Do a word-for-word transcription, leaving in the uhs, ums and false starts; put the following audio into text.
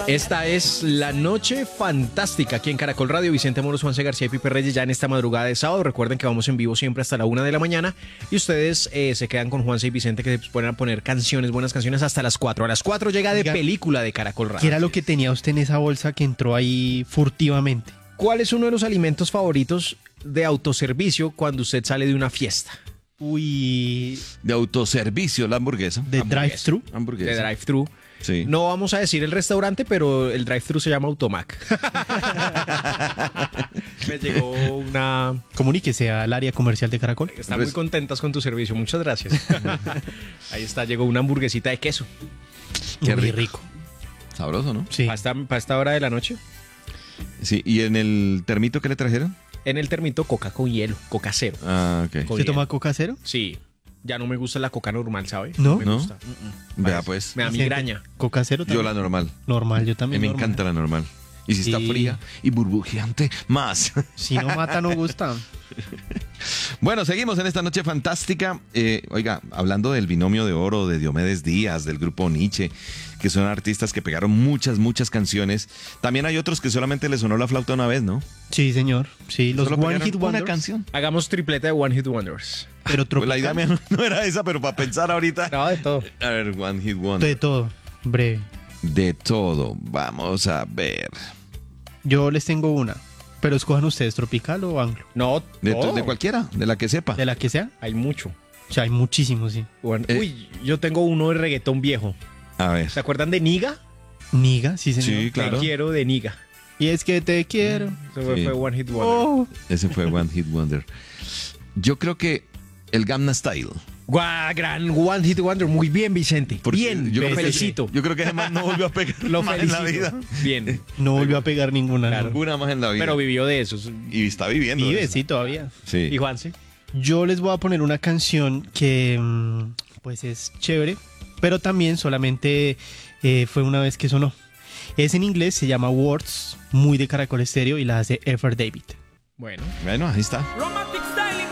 Esta es La Noche Fantástica aquí en Caracol Radio. Vicente Moros, Juanse García y Pipe Reyes ya en esta madrugada de sábado. Recuerden que vamos en vivo siempre hasta la una de la mañana y ustedes eh, se quedan con Juanse y Vicente que se ponen a poner canciones, buenas canciones hasta las cuatro. A las cuatro llega de Oiga, película de Caracol Radio. ¿Qué era lo que tenía usted en esa bolsa que entró ahí furtivamente? ¿Cuál es uno de los alimentos favoritos de autoservicio cuando usted sale de una fiesta? Uy, De autoservicio, la hamburguesa. de drive-thru. Hamburguesa. De drive-thru. Sí. No vamos a decir el restaurante, pero el drive-thru se llama Automac. Me llegó una... Comuníquese al área comercial de Caracol. Están Pues- muy contentas con tu servicio, muchas gracias. Ahí está, llegó una hamburguesita de queso. Qué Muy rico. rico. Sabroso, ¿no? Sí. Para esta, para esta hora de la noche, Sí. ¿Y en el termito qué le trajeron? en el termito coca con hielo, coca cero. Ah, ok. Con ¿Usted hielo. toma coca cero? Sí, ya no me gusta la coca normal, ¿sabe? ¿No? me ¿No? gusta. Mm, mm. Vea, pues. Me da Vicente, migraña. ¿Coca cero Yo también? la normal. Normal, yo A mí también me normal. encanta la normal. Y si está Sí. fría y burbujeante, más. Si no mata, no gusta. Bueno, seguimos en esta noche fantástica. Eh, oiga, hablando del binomio de oro de Diomedes Díaz, del grupo Nietzsche, que son artistas que pegaron muchas, muchas canciones. También hay otros que solamente les sonó la flauta una vez, ¿no? Sí, señor. Sí, los Solo One pegaron Hit una Wonders. canción. Hagamos tripleta de One Hit Wonders. Pero Pues la idea tropical. mía no, no era esa, pero para pensar ahorita. No, de todo. A ver, One Hit Wonder. De todo. Breve. De todo. Vamos a ver. Yo les tengo una. Pero escojan ustedes, tropical o anglo. No, De, todo. de cualquiera, de la que sepa. De la que sea. Hay mucho. O sea, hay muchísimos, sí. Bueno, Eh. Uy, yo tengo uno de reggaetón viejo. A ver. ¿Se acuerdan de Niga? Niga, sí, señor. Sí, claro. Te quiero de Niga. Y es que te quiero. Eso fue, Sí. fue One Hit Wonder. Oh. Ese fue One Hit Wonder. Yo creo que el Gangnam Style. Guau, gran One Hit Wonder. Muy bien, Vicente. Porque bien, yo te creo que- felicito. Yo creo que además no volvió a pegar Lo más en la felicito. vida. Bien. No volvió a pegar ninguna. Claro. Ninguna más en la vida. Pero vivió de eso. y está viviendo. Vive, eso. sí, todavía. Sí. ¿Y Juanse? Yo les voy a poner una canción que mm, pues es chévere, pero también solamente eh, fue una vez que sonó. Es en inglés, se llama Words, muy de Caracol Estéreo y la hace Ever David. Bueno. Bueno, ahí está. Romantic styling